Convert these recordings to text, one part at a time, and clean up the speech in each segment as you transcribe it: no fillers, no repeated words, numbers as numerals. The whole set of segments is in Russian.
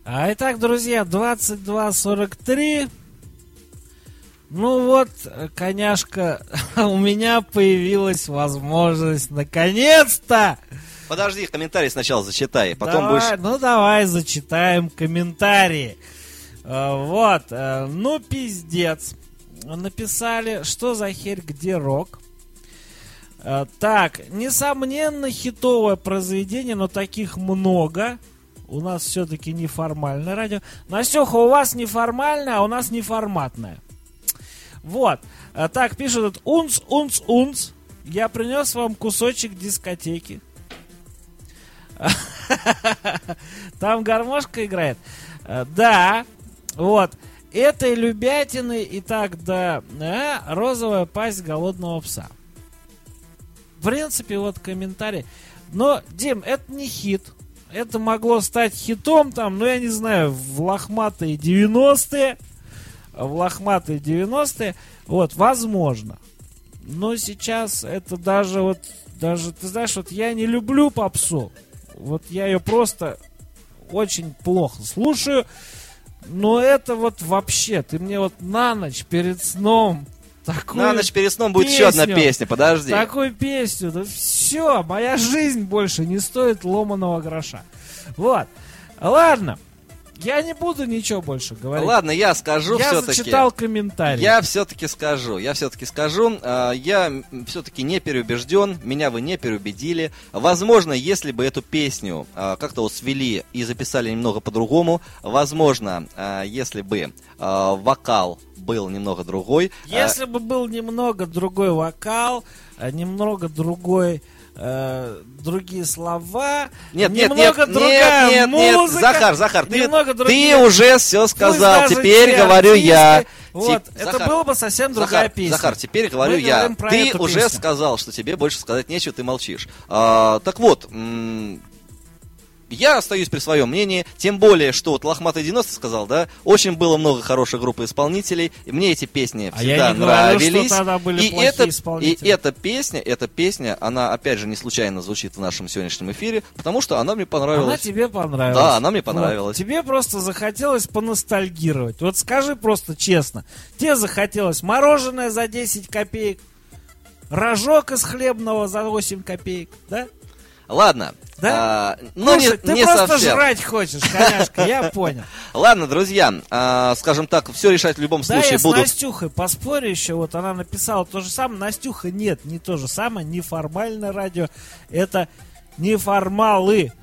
Итак, друзья, 22:43. Ну вот, коняшка, у меня появилась возможность наконец-то. Подожди, комментарий сначала зачитай, потом давай, будешь... Ну давай зачитаем комментарии. Вот, ну пиздец. Написали, что за херь, где рок. Так, несомненно, хитовое произведение, но таких много. У нас все-таки неформальное радио. Настюха, у вас неформальное, а у нас неформатное. Вот. Так, пишут, унц. Я принес вам кусочек дискотеки. Там гармошка играет. Да. Вот. Этой любятины и так да. Розовая пасть голодного пса. В принципе, вот комментарий. Но, Дим, это не хит. Это могло стать хитом там, ну, я не знаю, в лохматые 90-е. Вот, возможно. Но сейчас это даже, ты знаешь, вот я не люблю попсу. Вот я ее просто очень плохо слушаю. Но это вот вообще, ты мне вот на ночь перед сном... На ночь перед сном будет еще одна песня, подожди. Такую песню, да все, моя жизнь больше не стоит ломаного гроша. Вот, ладно, я не буду ничего больше говорить. Ладно, я скажу я все-таки. Я зачитал комментарий. Я все-таки скажу. Я все-таки не переубежден, меня вы не переубедили. Возможно, если бы эту песню как-то вот свели и записали немного по-другому, возможно, если бы вокал был немного другой. Если бы был немного другой вокал, немного другой... другие слова, немного другая музыка. Захар, ты уже все сказал, теперь говорю я. Вот, это было бы совсем другая песня. Захар, теперь говорю я. Ты уже сказал, что тебе больше сказать нечего, ты молчишь. Так вот, я остаюсь при своем мнении, тем более, что вот Лохматый 90 сказал, да, очень было много хороших групп исполнителей, и мне эти песни всегда нравились. И эта песня, она, опять же, не случайно звучит в нашем сегодняшнем эфире, потому что она мне понравилась. Она тебе понравилась. Да, она мне понравилась. Вот. Тебе просто захотелось поностальгировать. Вот скажи просто честно, тебе захотелось мороженое за 10 копеек, рожок из хлебного за 8 копеек, да? Ладно. Да? Но Слушай, не ты просто совсем. Жрать хочешь, коняшка, я понял. Ладно, друзья, скажем так, все решать в любом случае буду. Да, я с Настюхой поспорю еще, вот она написала то же самое. Настюха, нет, не то же самое, неформальное радио, это неформалы.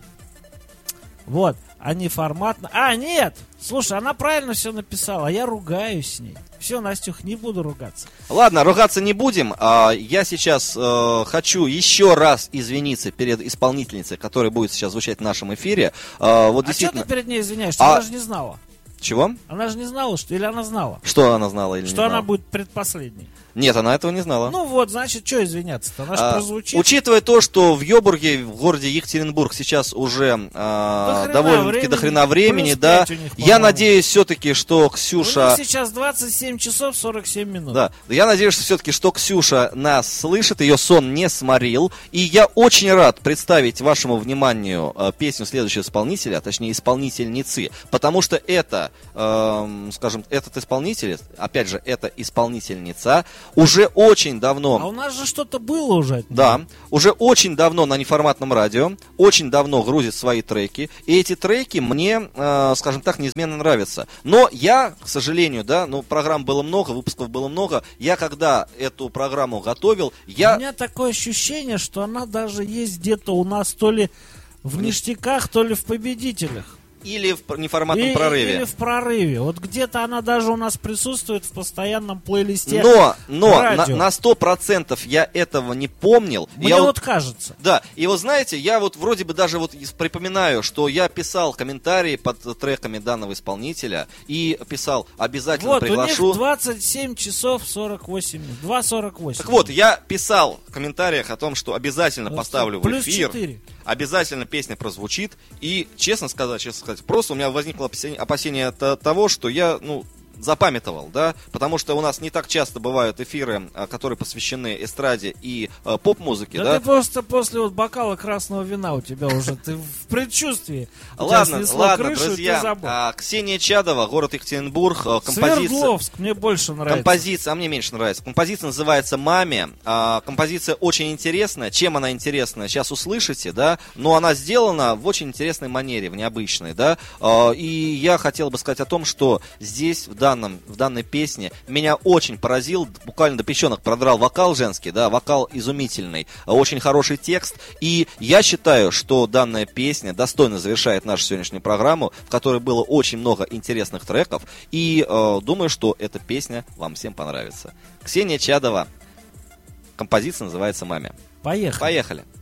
Вот, а неформатно. нет, слушай, она правильно все написала, а я ругаюсь с ней. Все, Настюх, не буду ругаться. Ладно, ругаться не будем. Я сейчас хочу еще раз извиниться перед исполнительницей, которая будет сейчас звучать в нашем эфире. Вот действительно... что ты перед ней извиняешься? Она же не знала. Чего? Она же не знала, что... Или она знала? Что она знала или не знала? Что она будет предпоследней. Нет, она этого не знала. Ну вот, значит, что извиняться-то? Она же прозвучит. Учитывая то, что в Йобурге, в городе Екатеринбург, сейчас уже довольно-таки до хрена времени, да, я надеюсь все-таки, что Ксюша... У них сейчас 27 часов 47 минут. Да, я надеюсь, что все-таки, что Ксюша нас слышит, ее сон не сморил, и я очень рад представить вашему вниманию песню следующего исполнителя, а точнее исполнительницы, потому что это, скажем, этот исполнитель, опять же, это исполнительница, уже очень давно... А у нас же что-то было уже. Да, уже очень давно на неформатном радио, очень давно грузит свои треки, и эти треки мне, скажем так, неизменно нравятся. Но я, к сожалению, да, программ было много, выпусков было много, я когда эту программу готовил, У меня такое ощущение, что она даже есть где-то у нас то ли в ништяках, то ли в победителях. Или в неформатном прорыве. Или в прорыве. Вот где-то она даже у нас присутствует в постоянном плейлисте. Но на 100% я этого не помнил. Мне вот кажется. Да, и вот знаете, я вот вроде бы даже вот припоминаю, что я писал комментарии под треками данного исполнителя и писал, обязательно приглашу. Вот, у них 27 часов 48 минут. 2:48. Так вот, я писал в комментариях о том, что обязательно поставлю в эфир. 4. Обязательно песня прозвучит. И, честно сказать, просто у меня возникло опасение того, что я, запамятовал, да, потому что у нас не так часто бывают эфиры, которые посвящены эстраде и поп-музыке, да. Ты просто после вот бокала красного вина у тебя уже, ты в предчувствии. Ладно, крышу, друзья, Ксения Чадова, город Екатеринбург, композиция... Свердловск, мне больше нравится. Композиция, а мне меньше нравится. Композиция называется «Маме». Композиция очень интересная. Чем она интересна, сейчас услышите, да, но она сделана в очень интересной манере, в необычной, да. И я хотел бы сказать о том, что здесь, в данной песне, меня очень поразил, буквально до печенок продрал вокал женский, да, вокал изумительный, очень хороший текст, и я считаю, что данная песня достойно завершает нашу сегодняшнюю программу, в которой было очень много интересных треков, и думаю, что эта песня вам всем понравится. Ксения Чадова, композиция называется «Маме». Поехали. Поехали.